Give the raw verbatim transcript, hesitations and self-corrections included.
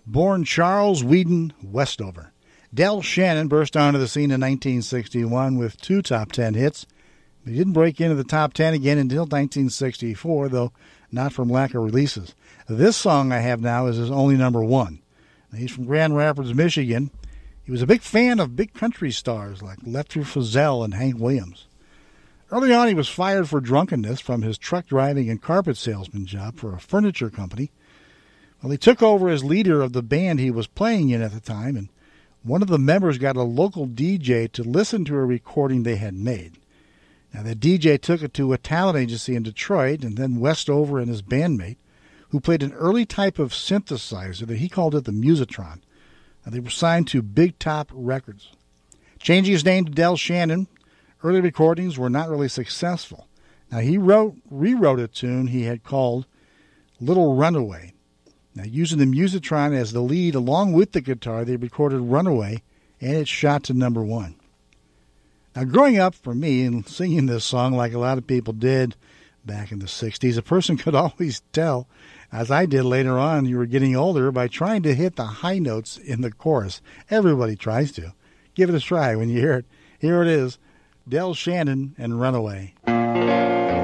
born Charles Whedon Westover. Del Shannon burst onto the scene in nineteen sixty-one with two top ten hits. He didn't break into the top ten again until nineteen sixty-four, though not from lack of releases. This song I have now is his only number one. He's from Grand Rapids, Michigan. He was a big fan of big country stars like Lefty Frizzell and Hank Williams. Early on, he was fired for drunkenness from his truck driving and carpet salesman job for a furniture company. Well, he took over as leader of the band he was playing in at the time, and one of the members got a local D J to listen to a recording they had made. Now, the D J took it to a talent agency in Detroit, and then Westover and his bandmate, who played an early type of synthesizer that he called it the Musitron. Now, they were signed to Big Top Records. Changing his name to Del Shannon, early recordings were not really successful. Now, he wrote, rewrote a tune he had called Little Runaway. Now, using the Musitron as the lead along with the guitar, they recorded Runaway, and it shot to number one. Now, growing up for me and singing this song like a lot of people did back in the sixties, a person could always tell, as I did later on, you were getting older by trying to hit the high notes in the chorus. Everybody tries to. Give it a try when you hear it. Here it is, Del Shannon and Runaway.